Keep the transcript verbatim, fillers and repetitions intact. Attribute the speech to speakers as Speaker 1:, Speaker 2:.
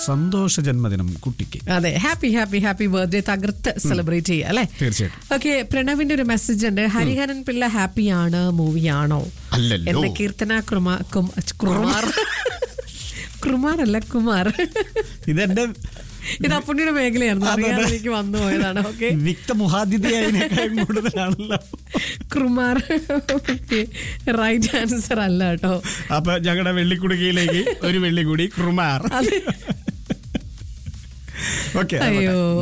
Speaker 1: സന്തോഷ ജന്മദിനം കുട്ടിക്ക്.
Speaker 2: അതെ, ഹാപ്പി ഹാപ്പി ഹാപ്പി ബർത്ത്ഡേ തകർത്ത് സെലിബ്രേറ്റ് ചെയ്യുക അല്ലെ.
Speaker 1: തീർച്ചയായിട്ടും.
Speaker 2: ഓക്കെ, പ്രണവിന്റെ ഒരു മെസ്സേജ് ഉണ്ട്. ഹരിഹരൻ പിള്ള ഹാപ്പിയാണ്, മൂവിയാണോ എന്ന് കീർത്തന കുമാർ കുമാർ കുമാർ അല്ല കുമാർ
Speaker 1: ഇതെന്റെ
Speaker 2: ഇത് അപ്പുണ്ണിയുടെ മേഖലയായിരുന്നു, അറിയാതെ എനിക്ക് വന്നു പോയതാണ്. ഓക്കെ,
Speaker 1: കൂടുതലാണല്ലോ
Speaker 2: കുമാർ. റൈറ്റ് ആൻസർ അല്ല കേട്ടോ.
Speaker 1: അപ്പൊ ഞങ്ങളുടെ വെള്ളിക്കുടുക്കയിലേക്ക് ഒരു വെള്ളി കൂടി കുമാർ.
Speaker 2: അയ്യോ.